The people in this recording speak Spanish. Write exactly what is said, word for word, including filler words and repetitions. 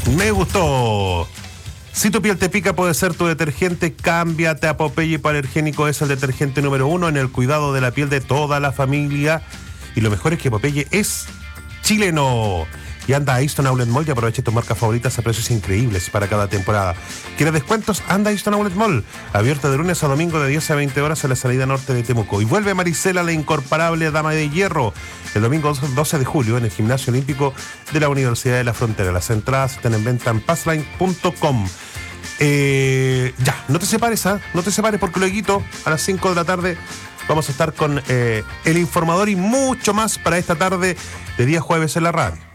Me gustó. Si tu piel te pica, puede ser tu detergente. Cámbiate a Popeye Hipoalergénico. Es el detergente número uno en el cuidado de la piel de toda la familia. Y lo mejor es que Popeye es chileno. Y anda a Easton Outlet Mall y aprovecha tus marcas favoritas a precios increíbles para cada temporada. ¿Quieres descuentos? Anda a Easton Outlet Mall. Abierto de lunes a domingo de diez a veinte horas en la salida norte de Temuco. Y vuelve Marisela, la incomparable dama de hierro, el domingo doce de julio en el Gimnasio Olímpico de la Universidad de la Frontera. Las entradas están en venta en passline punto com. Eh, ya, no te separes, ¿eh? No te separes porque luego a las cinco de la tarde vamos a estar con eh, El Informador y mucho más para esta tarde de día jueves en la radio.